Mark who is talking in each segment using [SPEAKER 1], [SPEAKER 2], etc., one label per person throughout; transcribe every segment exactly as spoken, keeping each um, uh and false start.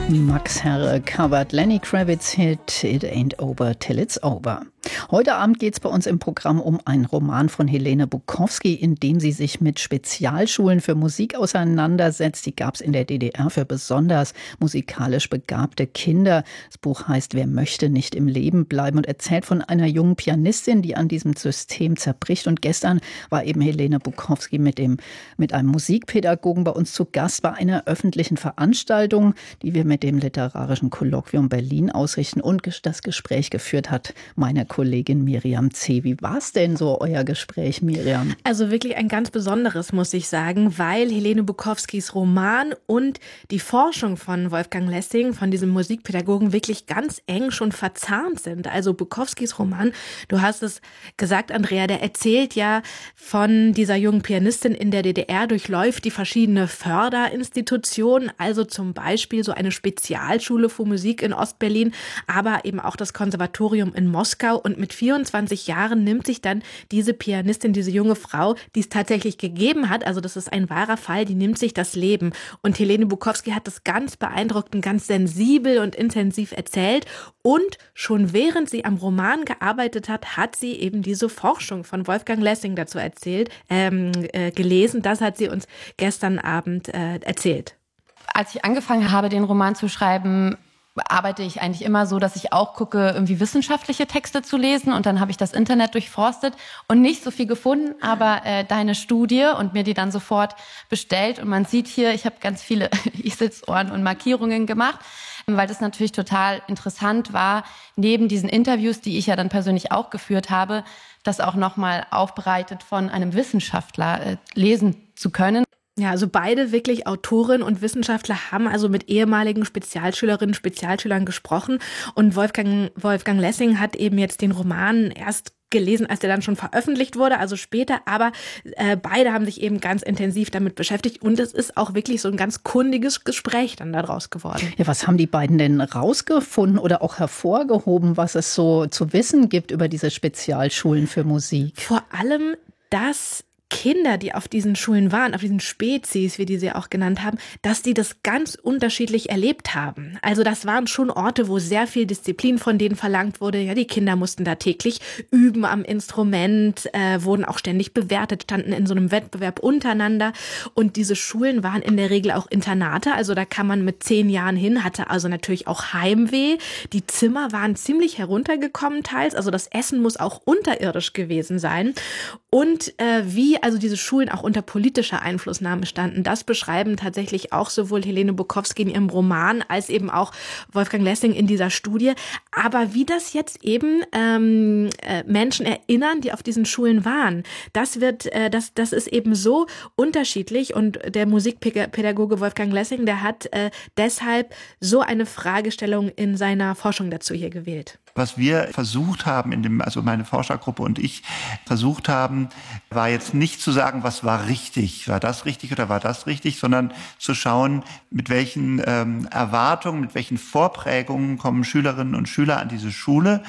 [SPEAKER 1] Max Herre covert Lenny Kravitz Hit It Ain't Over Till It's Over. Heute Abend geht es bei uns im Programm um einen Roman von Helene Bukowski, in dem sie sich mit Spezialschulen für Musik auseinandersetzt. Die gab es in der D D R für besonders musikalisch begabte Kinder. Das Buch heißt Wer möchte nicht im Leben bleiben und erzählt von einer jungen Pianistin, die an diesem System zerbricht. Und gestern war eben Helene Bukowski mit, dem, mit einem Musikpädagogen bei uns zu Gast bei einer öffentlichen Veranstaltung, die wir mit dem Literarischen Kolloquium Berlin ausrichten. Und das Gespräch geführt hat meine Kollegin Miriam C. Wie war es denn so, euer Gespräch, Miriam?
[SPEAKER 2] Also wirklich ein ganz besonderes, muss ich sagen, weil Helene Bukowskis Roman und die Forschung von Wolfgang Lessing, von diesem Musikpädagogen, wirklich ganz eng schon verzahnt sind. Also Bukowskis Roman, du hast es gesagt, Andrea, der erzählt ja von dieser jungen Pianistin in der D D R, durchläuft die verschiedene Förderinstitutionen, also zum Beispiel so eine Spezialschule für Musik in Ostberlin, aber eben auch das Konservatorium in Moskau. Und mit vierundzwanzig Jahren nimmt sich dann diese Pianistin, diese junge Frau, die es tatsächlich gegeben hat, also das ist ein wahrer Fall, die nimmt sich das Leben. Und Helene Bukowski hat das ganz beeindruckend, ganz sensibel und intensiv erzählt. Und schon während sie am Roman gearbeitet hat, hat sie eben diese Forschung von Wolfgang Lessing dazu erzählt, ähm, äh, gelesen. Das hat sie uns gestern Abend äh, erzählt.
[SPEAKER 3] Als ich angefangen habe, den Roman zu schreiben, arbeite ich eigentlich immer so, dass ich auch gucke, irgendwie wissenschaftliche Texte zu lesen, und dann habe ich das Internet durchforstet und nicht so viel gefunden, aber äh, deine Studie und mir die dann sofort bestellt, und man sieht hier, ich habe ganz viele Eselsоhren und Markierungen gemacht, weil das natürlich total interessant war, neben diesen Interviews, die ich ja dann persönlich auch geführt habe, das auch nochmal aufbereitet von einem Wissenschaftler äh, lesen zu können.
[SPEAKER 2] Ja, also beide wirklich Autoren und Wissenschaftler haben also mit ehemaligen Spezialschülerinnen, Spezialschülern gesprochen, und Wolfgang, Wolfgang Lessing hat eben jetzt den Roman erst gelesen, als der dann schon veröffentlicht wurde, also später, aber äh, beide haben sich eben ganz intensiv damit beschäftigt, und es ist auch wirklich so ein ganz kundiges Gespräch dann daraus geworden.
[SPEAKER 1] Ja, was haben die beiden denn rausgefunden oder auch hervorgehoben, was es so zu wissen gibt über diese Spezialschulen für Musik?
[SPEAKER 2] Vor allem, dass Kinder, die auf diesen Schulen waren, auf diesen Spezies, wie die sie auch genannt haben, dass die das ganz unterschiedlich erlebt haben. Also das waren schon Orte, wo sehr viel Disziplin von denen verlangt wurde. Ja, die Kinder mussten da täglich üben am Instrument, äh, wurden auch ständig bewertet, standen in so einem Wettbewerb untereinander. Und diese Schulen waren in der Regel auch Internate. Also da kam man mit zehn Jahren hin, hatte also natürlich auch Heimweh. Die Zimmer waren ziemlich heruntergekommen teils. Also das Essen muss auch unterirdisch gewesen sein. Und äh, wie also diese Schulen auch unter politischer Einflussnahme standen, das beschreiben tatsächlich auch sowohl Helene Bukowski in ihrem Roman als eben auch Wolfgang Lessing in dieser Studie. Aber wie das jetzt eben ähm, äh, Menschen erinnern, die auf diesen Schulen waren, das wird, äh, das, das ist eben so unterschiedlich. Und der Musikpädagoge Wolfgang Lessing, der hat äh, deshalb so eine Fragestellung in seiner Forschung dazu hier gewählt.
[SPEAKER 4] Was wir versucht haben, in dem, also meine Forschergruppe und ich versucht haben, war jetzt nicht zu sagen, was war richtig, war das richtig oder war das richtig, sondern zu schauen, mit welchen ähm, Erwartungen, mit welchen Vorprägungen kommen Schülerinnen und Schüler an diese Schule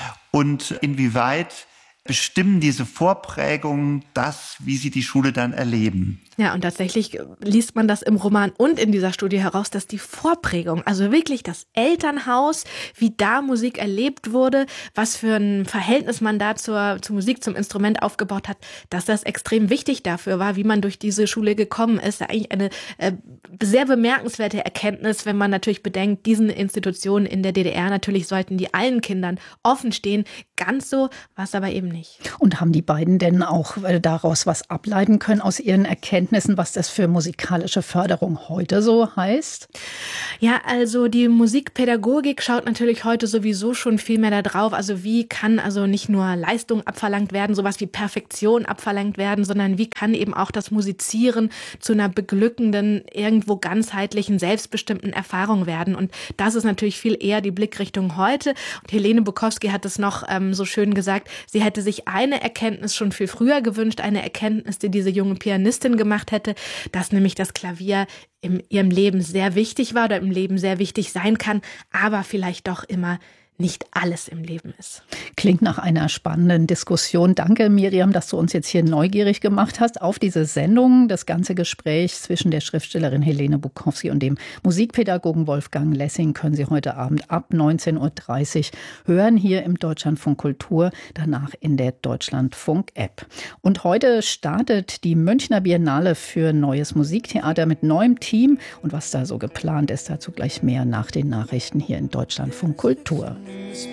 [SPEAKER 4] und inwieweit bestimmen diese Vorprägungen das, wie sie die Schule dann erleben.
[SPEAKER 2] Ja, und tatsächlich liest man das im Roman und in dieser Studie heraus, dass die Vorprägung, also wirklich das Elternhaus, wie da Musik erlebt wurde, was für ein Verhältnis man da zur, zur Musik, zum Instrument aufgebaut hat, dass das extrem wichtig dafür war, wie man durch diese Schule gekommen ist. Eigentlich eine äh, sehr bemerkenswerte Erkenntnis, wenn man natürlich bedenkt, diesen Institutionen in der D D R natürlich sollten die allen Kindern offen stehen. Ganz so war es aber eben nicht.
[SPEAKER 1] Und haben die beiden denn auch äh, daraus was ableiten können aus ihren Erkenntnissen, was das für musikalische Förderung heute so heißt?
[SPEAKER 2] Ja, also die Musikpädagogik schaut natürlich heute sowieso schon viel mehr da drauf. Also wie kann also nicht nur Leistung abverlangt werden, sowas wie Perfektion abverlangt werden, sondern wie kann eben auch das Musizieren zu einer beglückenden, irgendwo ganzheitlichen, selbstbestimmten Erfahrung werden. Und das ist natürlich viel eher die Blickrichtung heute. Und Helene Bukowski hat es noch ähm, so schön gesagt, sie hätte sich eine Erkenntnis schon viel früher gewünscht, eine Erkenntnis, die diese junge Pianistin gemacht hätte, dass nämlich das Klavier in ihrem Leben sehr wichtig war oder im Leben sehr wichtig sein kann, aber vielleicht doch immer nicht alles im Leben ist.
[SPEAKER 1] Klingt nach einer spannenden Diskussion. Danke, Miriam, dass du uns jetzt hier neugierig gemacht hast auf diese Sendung. Das ganze Gespräch zwischen der Schriftstellerin Helene Bukowski und dem Musikpädagogen Wolfgang Lessing können Sie heute Abend ab neunzehn Uhr dreißig hören, hier im Deutschlandfunk Kultur, danach in der Deutschlandfunk-App. Und heute startet die Münchner Biennale für Neues Musiktheater mit neuem Team. Und was da so geplant ist, dazu gleich mehr nach den Nachrichten hier in Deutschlandfunk Kultur.